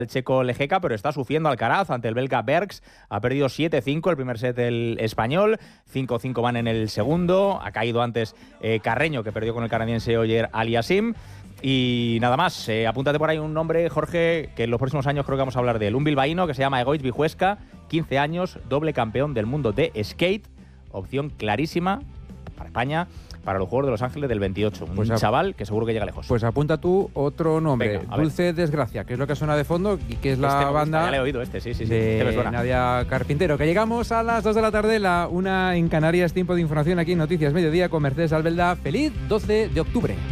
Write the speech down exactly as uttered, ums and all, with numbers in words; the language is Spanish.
el checo Lejeca, pero está sufriendo Alcaraz ante el belga Bergs. Ha perdido siete cinco el primer set del español, cinco cinco van en el segundo. Ha caído antes eh, Carreño, que perdió con el canadiense Oyer Aliasim. Y nada más, eh, apúntate por ahí un nombre, Jorge, que en los próximos años creo que vamos a hablar de él. Un bilbaíno que se llama Egoitz Vijuesca, quince años, doble campeón del mundo de skate. Opción clarísima para España, para los Juegos de Los Ángeles del veintiocho. Un pues a, chaval que seguro que llega lejos. Pues apunta tú otro nombre, Venga, Dulce ver. Desgracia, que es lo que suena de fondo y que es la este banda ya le he oído este, sí, sí, sí. de este me suena. Nadia Carpintero. Que llegamos a las dos de la tarde, la una en Canarias, tiempo de información aquí en Noticias Mediodía con Mercedes Albelda. Feliz doce de octubre.